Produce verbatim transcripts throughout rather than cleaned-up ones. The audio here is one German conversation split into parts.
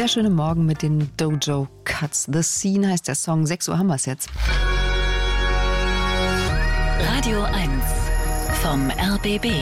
sehr schöne Morgen mit den Dojo Cuts. The Scene heißt der Song. sechs Uhr haben wir es jetzt. Radio eins vom R B B.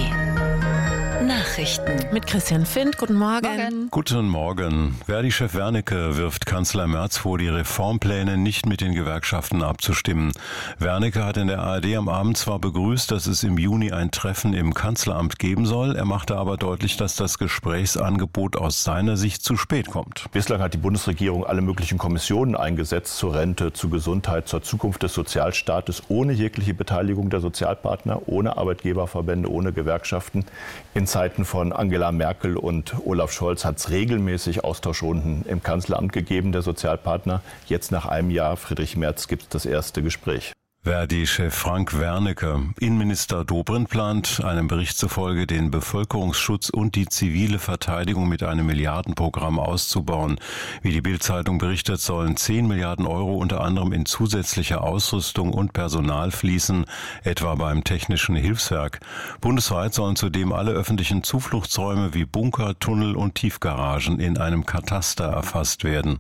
Nachrichten mit Christian Findt. Guten Morgen. Morgen. Guten Morgen. Verdi-Chef Wernicke wirft Kanzler Merz vor, die Reformpläne nicht mit den Gewerkschaften abzustimmen. Wernicke hat in der A R D am Abend zwar begrüßt, dass es im Juni ein Treffen im Kanzleramt geben soll, er machte aber deutlich, dass das Gesprächsangebot aus seiner Sicht zu spät kommt. Bislang hat die Bundesregierung alle möglichen Kommissionen eingesetzt, zur Rente, zur Gesundheit, zur Zukunft des Sozialstaates, ohne jegliche Beteiligung der Sozialpartner, ohne Arbeitgeberverbände, ohne Gewerkschaften. In Zeiten von Angela Merkel und Olaf Scholz hat es regelmäßig Austauschrunden im Kanzleramt gegeben, der Sozialpartner. Jetzt nach einem Jahr, Friedrich Merz, gibt es das erste Gespräch. Verdi-Chef Frank Wernicke. Innenminister Dobrindt plant, einem Bericht zufolge, den Bevölkerungsschutz und die zivile Verteidigung mit einem Milliardenprogramm auszubauen. Wie die Bild-Zeitung berichtet, sollen zehn Milliarden Euro unter anderem in zusätzliche Ausrüstung und Personal fließen, etwa beim Technischen Hilfswerk. Bundesweit sollen zudem alle öffentlichen Zufluchtsräume wie Bunker, Tunnel und Tiefgaragen in einem Kataster erfasst werden.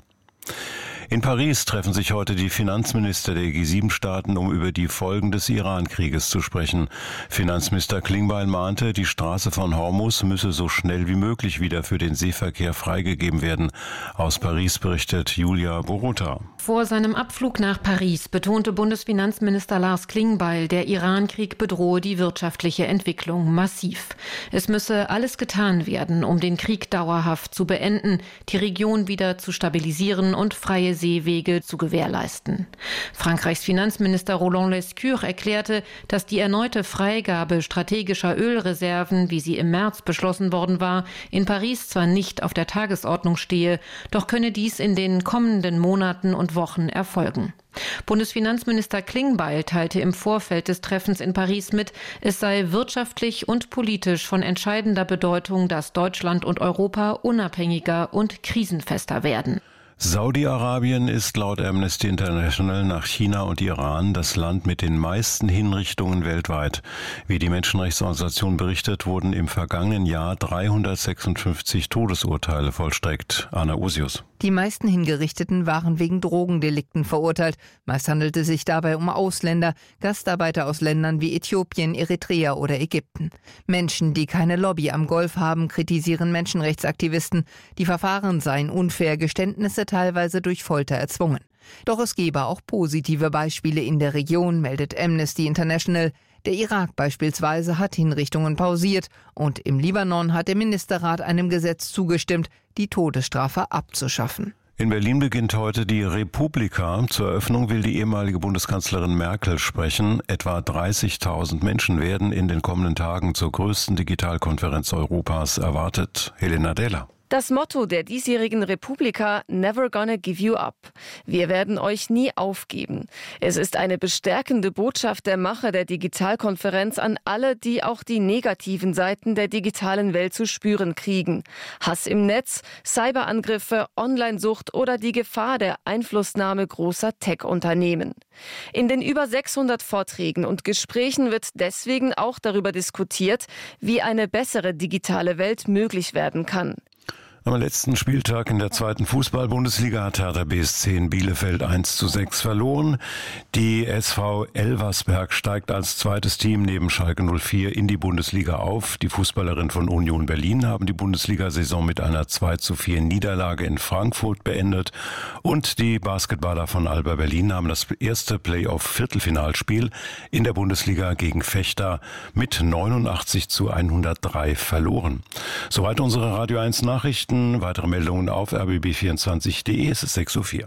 In Paris treffen sich heute die Finanzminister der G sieben Staaten, um über die Folgen des Iran-Krieges zu sprechen. Finanzminister Klingbeil mahnte, die Straße von Hormuz müsse so schnell wie möglich wieder für den Seeverkehr freigegeben werden. Aus Paris berichtet Julia Boruta. Vor seinem Abflug nach Paris betonte Bundesfinanzminister Lars Klingbeil, der Iran-Krieg bedrohe die wirtschaftliche Entwicklung massiv. Es müsse alles getan werden, um den Krieg dauerhaft zu beenden, die Region wieder zu stabilisieren und freie Seewege zu gewährleisten. Frankreichs Finanzminister Roland Lescure erklärte, dass die erneute Freigabe strategischer Ölreserven, wie sie im März beschlossen worden war, in Paris zwar nicht auf der Tagesordnung stehe, doch könne dies in den kommenden Monaten und Wochen erfolgen. Bundesfinanzminister Klingbeil teilte im Vorfeld des Treffens in Paris mit, es sei wirtschaftlich und politisch von entscheidender Bedeutung, dass Deutschland und Europa unabhängiger und krisenfester werden. Saudi-Arabien ist laut Amnesty International nach China und Iran das Land mit den meisten Hinrichtungen weltweit. Wie die Menschenrechtsorganisation berichtet, wurden im vergangenen Jahr dreihundertsechsundfünfzig Todesurteile vollstreckt. Anna Usius. Die meisten Hingerichteten waren wegen Drogendelikten verurteilt. Meist handelte es sich dabei um Ausländer, Gastarbeiter aus Ländern wie Äthiopien, Eritrea oder Ägypten. Menschen, die keine Lobby am Golf haben, kritisieren Menschenrechtsaktivisten. Die Verfahren seien unfair, Geständnisse teilweise durch Folter erzwungen. Doch es gebe auch positive Beispiele in der Region, meldet Amnesty International. Der Irak beispielsweise hat Hinrichtungen pausiert und im Libanon hat der Ministerrat einem Gesetz zugestimmt, die Todesstrafe abzuschaffen. In Berlin beginnt heute die Republika. Zur Eröffnung will die ehemalige Bundeskanzlerin Merkel sprechen. Etwa dreißigtausend Menschen werden in den kommenden Tagen zur größten Digitalkonferenz Europas erwartet. Helena Dehler. Das Motto der diesjährigen Republika, Never Gonna Give You Up. Wir werden euch nie aufgeben. Es ist eine bestärkende Botschaft der Macher der Digitalkonferenz an alle, die auch die negativen Seiten der digitalen Welt zu spüren kriegen. Hass im Netz, Cyberangriffe, Onlinesucht oder die Gefahr der Einflussnahme großer Tech-Unternehmen. In den über sechshundert Vorträgen und Gesprächen wird deswegen auch darüber diskutiert, wie eine bessere digitale Welt möglich werden kann. Am letzten Spieltag in der zweiten Fußball-Bundesliga hat Hertha B S C in Bielefeld eins zu sechs verloren. Die S V Elversberg steigt als zweites Team neben Schalke null vier in die Bundesliga auf. Die Fußballerinnen von Union Berlin haben die Bundesliga-Saison mit einer zwei zu vier Niederlage in Frankfurt beendet. Und die Basketballer von Alba Berlin haben das erste Playoff-Viertelfinalspiel in der Bundesliga gegen Vechta mit neunundachtzig zu hundertdrei verloren. Soweit unsere Radio eins Nachrichten. Weitere Meldungen auf r b b vierundzwanzig punkt d e. Es ist sechs Uhr vier.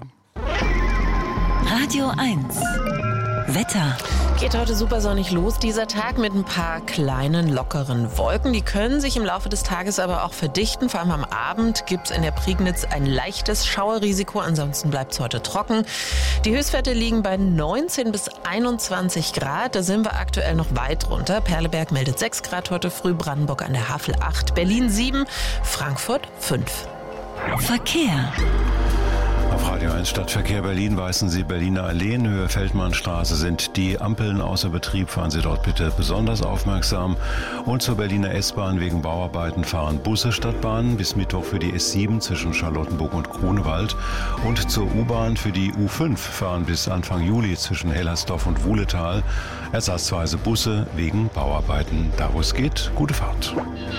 Radio eins Wetter. Geht heute super sonnig los, dieser Tag mit ein paar kleinen, lockeren Wolken. Die können sich im Laufe des Tages aber auch verdichten. Vor allem am Abend gibt es in der Prignitz ein leichtes Schauerrisiko. Ansonsten bleibt es heute trocken. Die Höchstwerte liegen bei neunzehn bis einundzwanzig Grad. Da sind wir aktuell noch weit runter. Perleberg meldet sechs Grad heute früh, Brandenburg an der Havel acht, Berlin sieben, Frankfurt fünf. Verkehr. Auf Radio eins Stadtverkehr Berlin weisen Sie Berliner Alleen, Höhe Feldmannstraße sind die Ampeln außer Betrieb. Fahren Sie dort bitte besonders aufmerksam. Und zur Berliner S-Bahn wegen Bauarbeiten fahren Busse statt Bahnen bis Mittwoch für die S sieben zwischen Charlottenburg und Grunewald. Und zur U-Bahn für die U fünf fahren bis Anfang Juli zwischen Hellersdorf und Wuhletal ersatzweise Busse wegen Bauarbeiten. Da wo es geht, gute Fahrt.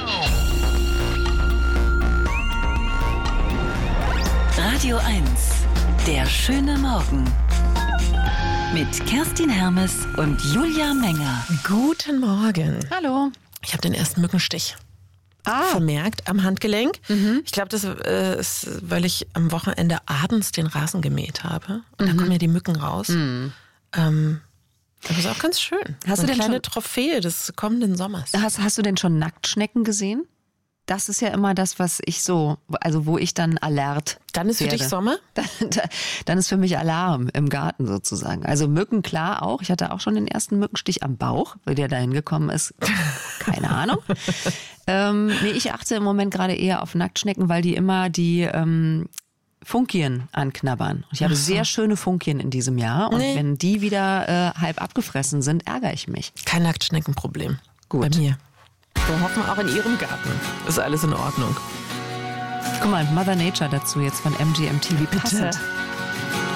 Radio eins, der schöne Morgen. Mit Kerstin Hermes und Julia Menger. Guten Morgen. Hallo. Ich habe den ersten Mückenstich Ah. vermerkt am Handgelenk. Mhm. Ich glaube, das äh, ist, weil ich am Wochenende abends den Rasen gemäht habe. Und mhm. da kommen ja die Mücken raus. Mhm. Ähm, das ist auch ganz schön. Hast so du eine denn kleine schon, Trophäe des kommenden Sommers. hast, hast du denn schon Nacktschnecken gesehen? Das ist ja immer das, was ich so, also wo ich dann alert Dann ist für werde. dich Sommer? Dann, dann ist für mich Alarm im Garten sozusagen. Also Mücken, klar auch. Ich hatte auch schon den ersten Mückenstich am Bauch, wie der da hingekommen ist. Keine Ahnung. ähm, nee, ich achte im Moment gerade eher auf Nacktschnecken, weil die immer die ähm, Funkien anknabbern. Ich habe Ach so. sehr schöne Funkien in diesem Jahr. Und Nee. wenn die wieder äh, halb abgefressen sind, ärgere ich mich. Kein Nacktschneckenproblem. Gut. Bei mir. Wir hoffen auch in Ihrem Garten. Ist alles in Ordnung. Guck mal, Mother Nature dazu jetzt von M G M T. Wie passend. Bitte.